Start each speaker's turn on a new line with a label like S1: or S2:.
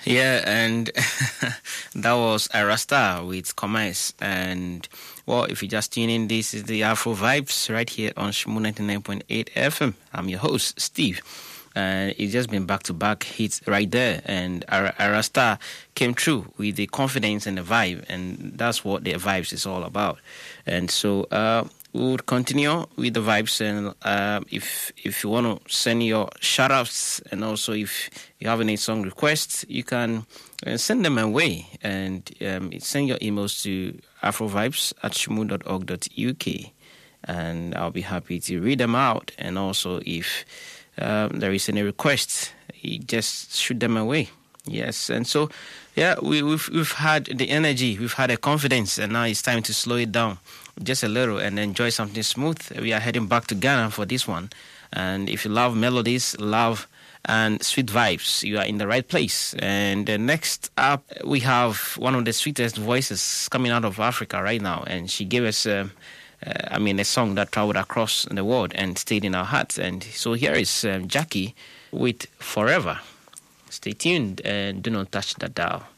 S1: Yeah, and that was Arasta with Commerce. And, well, if you just tune in, this is the Afro Vibes right here on Shmoo 99.8 FM. I'm your host, Steve. And it's just been back-to-back hits right there. And Arasta came through with the confidence and the vibe. And that's what the vibes is all about. And so we'll continue with the vibes. And if you want to send your shout-outs, and also if you have any song requests, you can send them away. And send your emails to afrovibes@shmoo.org.uk. And I'll be happy to read them out. And also if there is any requests, you just shoot them away. Yes, and so, yeah, we've had the energy, we've had the confidence, and now it's time to slow it down just a little and enjoy something smooth. We are heading back to Ghana for this one. And if you love melodies, love and sweet vibes, you are in the right place. And next up, we have one of the sweetest voices coming out of Africa right now. And she gave us a song that traveled across the world and stayed in our hearts. And so here is Jackie with Forever. Stay tuned and do not touch that dial.